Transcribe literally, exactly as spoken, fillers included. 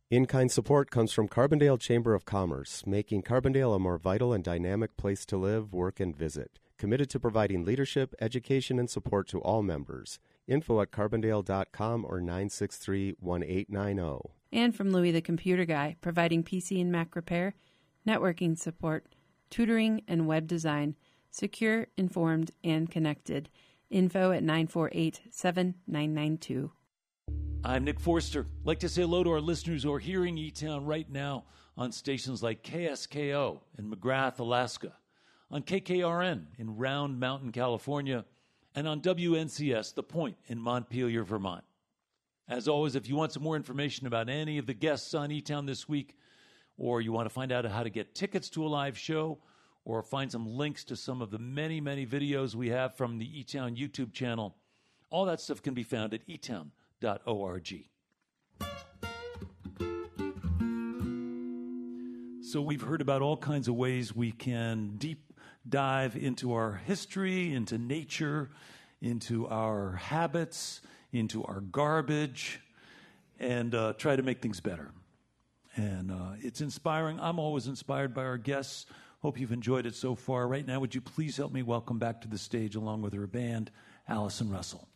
In-kind support comes from Carbondale Chamber of Commerce, making Carbondale a more vital and dynamic place to live, work, and visit. Committed to providing leadership, education, and support to all members. Info at carbondale dot com or nine six three, one eight nine zero. And from Louie the Computer Guy, providing P C and Mac repair, networking support, tutoring, and web design. Secure, informed, and connected. Info at nine four eight, seven nine nine two. I'm Nick Forster. I'd like to say hello to our listeners who are hearing E-Town right now on stations like K S K O in McGrath, Alaska, on K K R N in Round Mountain, California, and on W N C S, The Point in Montpelier, Vermont. As always, if you want some more information about any of the guests on E-Town this week, or you want to find out how to get tickets to a live show, or find some links to some of the many, many videos we have from the E-Town YouTube channel, all that stuff can be found at e town dot org. So we've heard about all kinds of ways we can deep dive into our history, into nature, into our habits, into our garbage, and uh, try to make things better. And uh, it's inspiring. I'm always inspired by our guests. Hope you've enjoyed it so far. Right now, would you please help me welcome back to the stage, along with her band, Allison Russell.